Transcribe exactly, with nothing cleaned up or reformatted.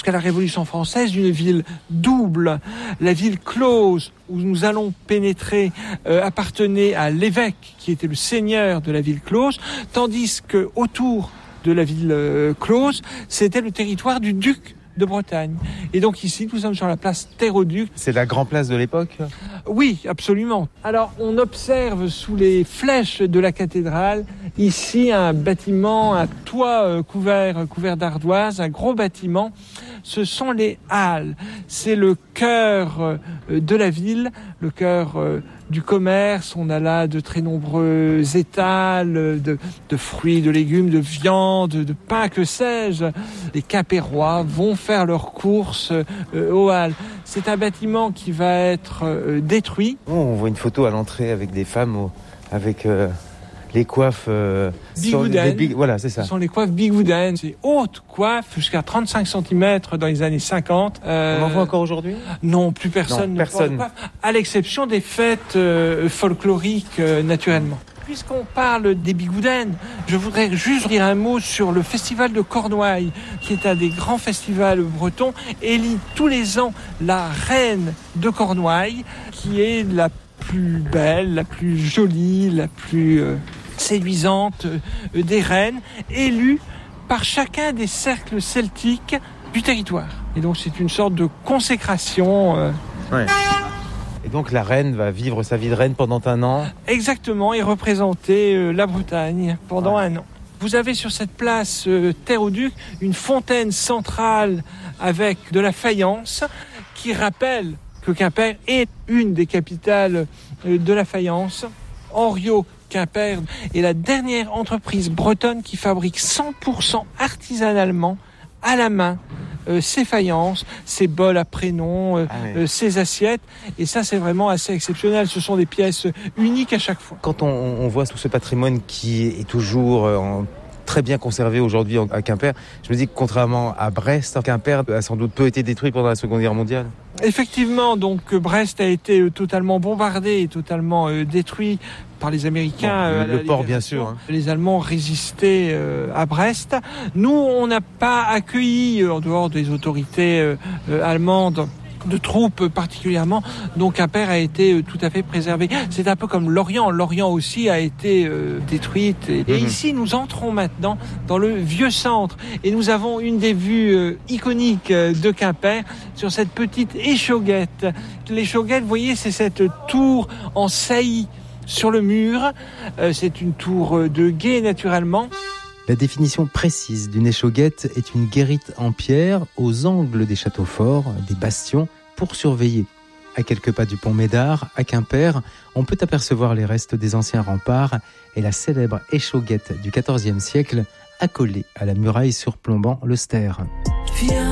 jusqu'à la Révolution française une ville double. La ville close où nous allons pénétrer euh, appartenait à l'évêque qui était le seigneur de la ville close, tandis que autour de la ville euh, close, c'était le territoire du duc de Bretagne. Et donc ici, nous sommes sur la place Terre-au-Duc. C'est la grande place de l'époque ? Oui, absolument. Alors, on observe sous les flèches de la cathédrale, ici, un bâtiment, un toit euh, couvert, couvert d'ardoise, un gros bâtiment. Ce sont les halles. C'est le cœur euh, de la ville, le cœur euh, du commerce. On a là de très nombreux étals de, de fruits, de légumes, de viande, de pain, que sais-je. Les Quimpérois vont faire leurs courses euh, aux halles. C'est un bâtiment qui va être euh, détruit. On voit une photo à l'entrée avec des femmes au, avec euh, les coiffes... Euh, Bigouden. Big, voilà, c'est ça. Ce sont les coiffes Bigouden. C'est haute coiffe jusqu'à trente-cinq centimètres dans les années cinquante. Euh, On en voit encore aujourd'hui ? Non, plus personne non, ne personne. porte de coiffe, à l'exception des fêtes euh, folkloriques euh, naturellement. Puisqu'on parle des Bigouden, je voudrais juste dire un mot sur le festival de Cornouailles, qui est un des grands festivals bretons, élit tous les ans la reine de Cornouailles, qui est la plus belle, la plus jolie, la plus euh, séduisante euh, des reines, élue par chacun des cercles celtiques du territoire. Et donc c'est une sorte de consécration. Euh, ouais. Et donc la reine va vivre sa vie de reine pendant un an ? Exactement, et représenter euh, la Bretagne pendant ouais. un an. Vous avez sur cette place euh, Terre-au-Duc une fontaine centrale avec de la faïence qui rappelle que Quimper est une des capitales euh, de la faïence. Henriot Quimper est la dernière entreprise bretonne qui fabrique cent pour cent artisanalement à la main Euh, ses faïences, ses bols à prénom, euh, ah oui. euh, ses assiettes. Et ça, c'est vraiment assez exceptionnel. Ce sont des pièces uniques à chaque fois. Quand on, on voit tout ce patrimoine qui est toujours en, très bien conservé aujourd'hui à Quimper, je me dis que contrairement à Brest, Quimper a sans doute peu été détruit pendant la Seconde Guerre mondiale. Effectivement, donc Brest a été totalement bombardé et totalement euh, détruit par les Américains. Bon, le, euh, le port, bien sûr. Hein. Les Allemands résistaient euh, à Brest. Nous, on n'a pas accueilli, euh, en dehors des autorités euh, euh, allemandes, de troupes particulièrement, donc Quimper a été euh, tout à fait préservé. C'est un peu comme Lorient. Lorient aussi a été euh, détruite. Et, mmh. et ici, nous entrons maintenant dans le vieux centre. Et nous avons une des vues euh, iconiques euh, de Quimper sur cette petite échauguette. L'échauguette, vous voyez, c'est cette tour en saillie sur le mur. Euh, c'est une tour de guet, naturellement. La définition précise d'une échauguette est une guérite en pierre aux angles des châteaux forts, des bastions, pour surveiller. À quelques pas du pont Médard, à Quimper, on peut apercevoir les restes des anciens remparts et la célèbre échauguette du quatorzième siècle accolée à la muraille surplombant le Ster.